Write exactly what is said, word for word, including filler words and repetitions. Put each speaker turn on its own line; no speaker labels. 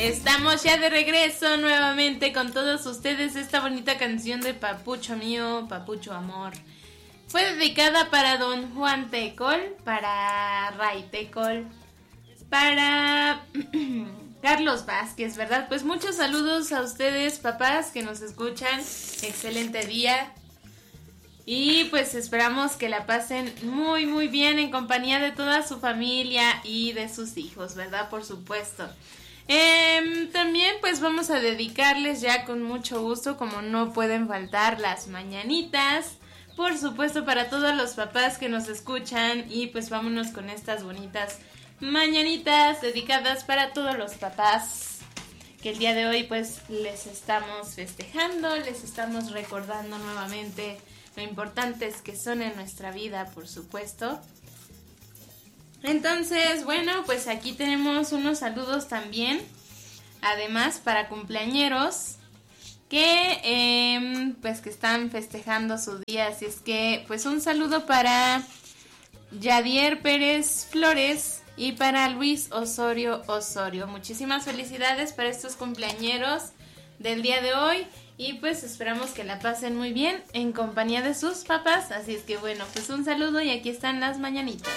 Estamos ya de regreso nuevamente con todos ustedes. Esta bonita canción de Papucho Mío, Papucho Amor, fue dedicada para Don Juan Tecol, para Ray Tecol, para Carlos Vázquez, ¿verdad? Pues muchos saludos a ustedes, papás, que nos escuchan. Excelente día. Y pues esperamos que la pasen muy muy bien en compañía de toda su familia y de sus hijos, ¿verdad? Por supuesto. Eh, también pues vamos a dedicarles ya con mucho gusto, como no pueden faltar, las mañanitas. Por supuesto, para todos los papás que nos escuchan. Y pues vámonos con estas bonitas mañanitas dedicadas para todos los papás que el día de hoy pues les estamos festejando, les estamos recordando nuevamente lo importantes que son en nuestra vida, por supuesto. Entonces, bueno, pues aquí tenemos unos saludos también, además para cumpleañeros que eh, pues que están festejando su día. Así es que pues un saludo para Yadier Pérez Flores y para Luis Osorio Osorio. Muchísimas felicidades para estos cumpleañeros del día de hoy. Y pues esperamos que la pasen muy bien en compañía de sus papás. Así es que bueno, pues un saludo y aquí están las mañanitas.